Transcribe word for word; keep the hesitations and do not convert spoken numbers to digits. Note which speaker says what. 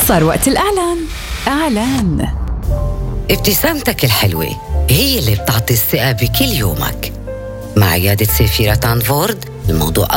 Speaker 1: صار وقت الإعلان. إعلان.
Speaker 2: ابتسامتك الحلوة هي اللي بتعطي الثقة بكل يومك. مع عيادة سفيرة تانفورد الموضوع